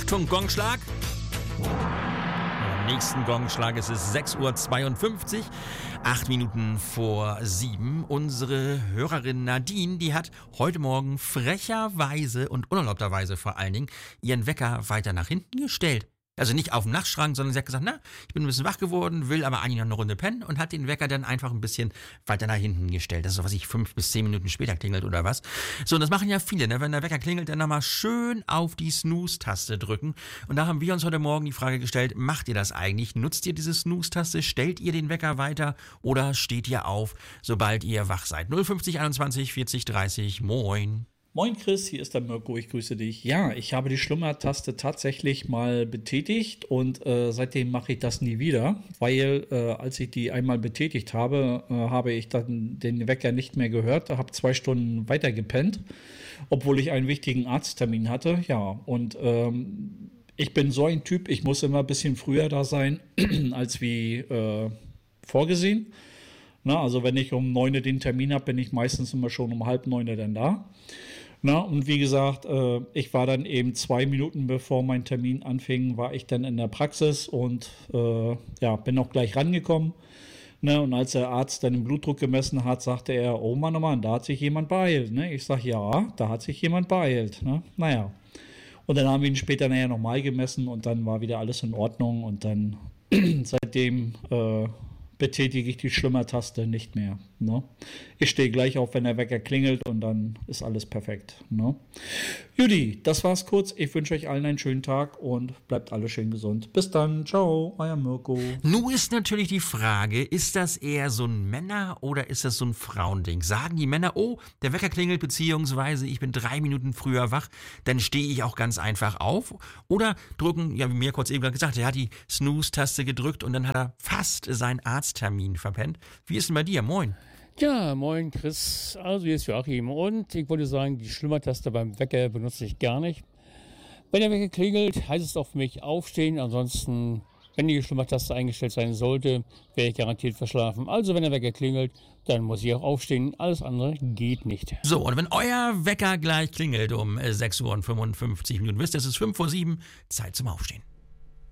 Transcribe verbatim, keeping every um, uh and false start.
Achtung, Gongschlag. Am nächsten Gongschlag ist es sechs Uhr zweiundfünfzig, acht Minuten vor sieben. Unsere Hörerin Nadine, die hat heute Morgen frecherweise und unerlaubterweise vor allen Dingen ihren Wecker weiter nach hinten gestellt. Also nicht auf dem Nachtschrank, sondern sie hat gesagt, na, ich bin ein bisschen wach geworden, will aber eigentlich noch eine Runde pennen und hat den Wecker dann einfach ein bisschen weiter nach hinten gestellt. Das ist so, was ich fünf bis zehn Minuten später klingelt oder was. So, und das machen ja viele, ne? Wenn der Wecker klingelt, dann nochmal schön auf die Snooze-Taste drücken. Und da haben wir uns heute Morgen die Frage gestellt, macht ihr das eigentlich? Nutzt ihr diese Snooze-Taste? Stellt ihr den Wecker weiter oder steht ihr auf, sobald ihr wach seid? null fünfzig einundzwanzig vierzig dreißig, moin. Moin Chris, hier ist der Mirko, ich grüße dich. Ja, ich habe die Schlummertaste tatsächlich mal betätigt und äh, seitdem mache ich das nie wieder, weil äh, als ich die einmal betätigt habe, äh, habe ich dann den Wecker nicht mehr gehört, habe zwei Stunden weiter gepennt, obwohl ich einen wichtigen Arzttermin hatte. Ja, und ähm, ich bin so ein Typ, ich muss immer ein bisschen früher da sein, als wie äh, vorgesehen. Na, also wenn ich um neun den Termin habe, bin ich meistens immer schon um halb neun dann da. Na, und wie gesagt, äh, ich war dann eben zwei Minuten bevor mein Termin anfing, war ich dann in der Praxis und äh, ja, bin auch gleich rangekommen. Ne, und als der Arzt dann den Blutdruck gemessen hat, sagte er, oh Mann, oh Mann, da hat sich jemand beeilt. Ne? Ich sage, ja, da hat sich jemand beeilt. Ne? Naja, und dann haben wir ihn später nachher nochmal gemessen und dann war wieder alles in Ordnung und dann seitdem äh, betätige ich die Schlummertaste nicht mehr. Ne? Ich stehe gleich auf, wenn der Wecker klingelt und dann ist alles perfekt. Ne? Judy, das war's kurz. Ich wünsche euch allen einen schönen Tag und bleibt alle schön gesund. Bis dann. Ciao, euer Mirko. Nun ist natürlich die Frage, ist das eher so ein Männer- oder ist das so ein Frauending? Sagen die Männer, oh, der Wecker klingelt, beziehungsweise ich bin drei Minuten früher wach, dann stehe ich auch ganz einfach auf? Oder drücken, ja, wie mir kurz eben gesagt, er hat die Snooze-Taste gedrückt und dann hat er fast seinen Arzttermin verpennt. Wie ist denn bei dir? Moin. Ja, moin Chris, also hier ist Joachim und ich wollte sagen, die Schlummertaste beim Wecker benutze ich gar nicht. Wenn der Wecker klingelt, heißt es auch für mich aufstehen, ansonsten, wenn die Schlummertaste eingestellt sein sollte, wäre ich garantiert verschlafen. Also wenn der Wecker klingelt, dann muss ich auch aufstehen, alles andere geht nicht. So, und wenn euer Wecker gleich klingelt um sechs Uhr und fünfundfünfzig Minuten, wisst ihr, es ist fünf vor sieben, Zeit zum Aufstehen.